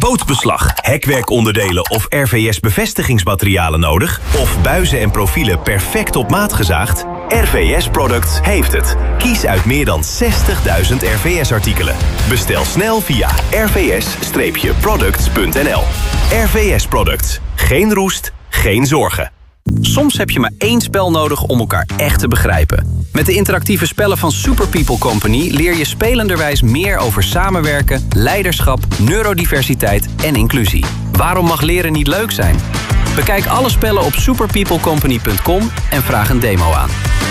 bootbeslag, hekwerkonderdelen of RVS-bevestigingsmaterialen nodig? Of buizen en profielen perfect op maat gezaagd? RVS Products heeft het. Kies uit meer dan 60.000 RVS-artikelen. Bestel snel via rvs-products.nl. RVS Products. Geen roest, geen zorgen. Soms heb je maar één spel nodig om elkaar echt te begrijpen. Met de interactieve spellen van Super People Company leer je spelenderwijs meer over samenwerken, leiderschap, neurodiversiteit en inclusie. Waarom mag leren niet leuk zijn? Bekijk alle spellen op superpeoplecompany.com en vraag een demo aan.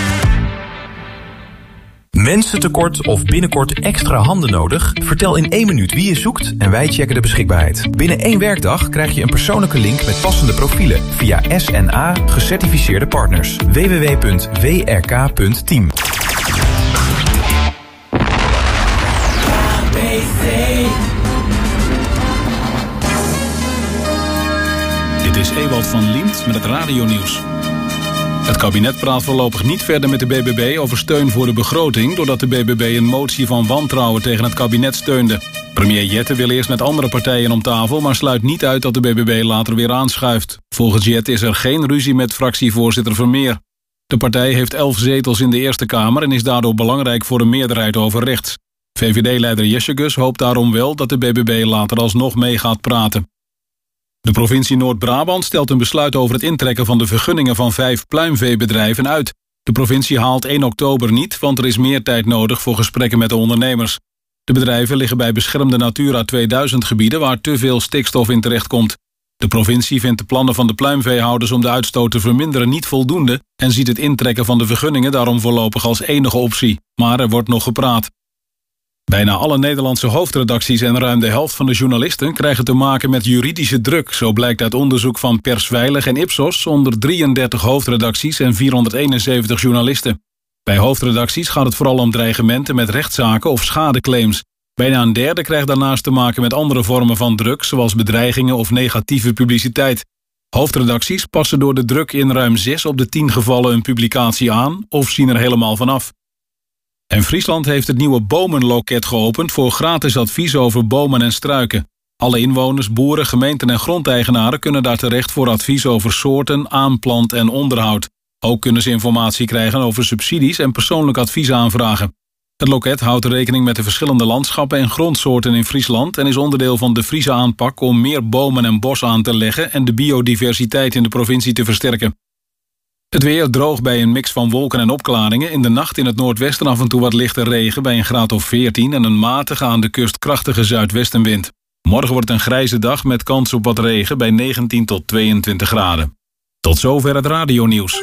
Mensentekort of binnenkort extra handen nodig? Vertel in 1 minuut wie je zoekt en wij checken de beschikbaarheid. Binnen 1 werkdag krijg je een persoonlijke link met passende profielen via SNA gecertificeerde partners. www.vrk.team. Dit is Ewald van Liemt met het radionieuws. Het kabinet praat voorlopig niet verder met de BBB over steun voor de begroting, doordat de BBB een motie van wantrouwen tegen het kabinet steunde. Premier Jette wil eerst met andere partijen om tafel, maar sluit niet uit dat de BBB later weer aanschuift. Volgens Jette is er geen ruzie met fractievoorzitter Vermeer. De partij heeft 11 zetels in de Eerste Kamer en is daardoor belangrijk voor een meerderheid over rechts. VVD-leider Jessegus hoopt daarom wel dat de BBB later alsnog mee gaat praten. De provincie Noord-Brabant stelt een besluit over het intrekken van de vergunningen van 5 pluimveebedrijven uit. De provincie haalt 1 oktober niet, want er is meer tijd nodig voor gesprekken met de ondernemers. De bedrijven liggen bij beschermde Natura 2000 gebieden waar te veel stikstof in terechtkomt. De provincie vindt de plannen van de pluimveehouders om de uitstoot te verminderen niet voldoende en ziet het intrekken van de vergunningen daarom voorlopig als enige optie. Maar er wordt nog gepraat. Bijna alle Nederlandse hoofdredacties en ruim de helft van de journalisten krijgen te maken met juridische druk. Zo blijkt uit onderzoek van Persveilig en Ipsos onder 33 hoofdredacties en 471 journalisten. Bij hoofdredacties gaat het vooral om dreigementen met rechtszaken of schadeclaims. Bijna een derde krijgt daarnaast te maken met andere vormen van druk, zoals bedreigingen of negatieve publiciteit. Hoofdredacties passen door de druk in ruim 6 op de 10 gevallen een publicatie aan of zien er helemaal vanaf. En Friesland heeft het nieuwe bomenloket geopend voor gratis advies over bomen en struiken. Alle inwoners, boeren, gemeenten en grondeigenaren kunnen daar terecht voor advies over soorten, aanplant en onderhoud. Ook kunnen ze informatie krijgen over subsidies en persoonlijk advies aanvragen. Het loket houdt rekening met de verschillende landschappen en grondsoorten in Friesland en is onderdeel van de Friese aanpak om meer bomen en bos aan te leggen en de biodiversiteit in de provincie te versterken. Het weer droog bij een mix van wolken en opklaringen. In de nacht in het noordwesten af en toe wat lichte regen bij een graad of 14... en een matige aan de kust krachtige zuidwestenwind. Morgen wordt een grijze dag met kans op wat regen bij 19 tot 22 graden. Tot zover het radionieuws.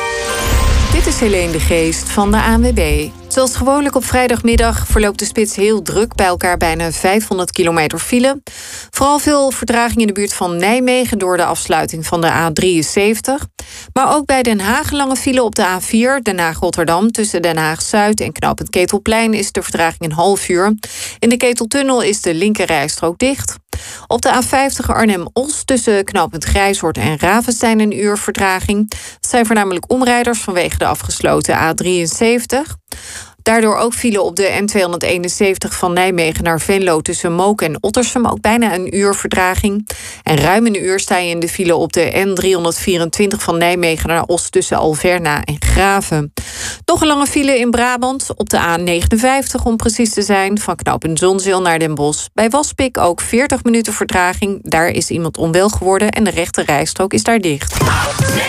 Dit is Helene de Geest van de ANWB. Zoals gewoonlijk op vrijdagmiddag verloopt de spits heel druk. Bij elkaar bijna 500 kilometer file. Vooral veel vertraging in de buurt van Nijmegen door de afsluiting van de A73. Maar ook bij Den Haag lange file op de A4. Den Haag-Rotterdam tussen Den Haag-Zuid en knooppunt Ketelplein is de vertraging een half uur. In de Keteltunnel is de linkerrijstrook dicht. Op de A50 Arnhem-Os tussen knooppunt Grijshoort en Ravenstein een uur vertraging. Het zijn voornamelijk omrijders vanwege de afgesloten A73. Daardoor ook file op de N271 van Nijmegen naar Venlo tussen Mook en Ottersum. Ook bijna een uur vertraging. En ruim een uur sta je in de file op de N324 van Nijmegen naar Os tussen Alverna en Graven. Nog een lange file in Brabant op de A59 om precies te zijn. Van knooppunt Zonzeel naar Den Bosch. Bij Waspik ook 40 minuten vertraging. Daar is iemand onwel geworden en de rechte rijstrook is daar dicht.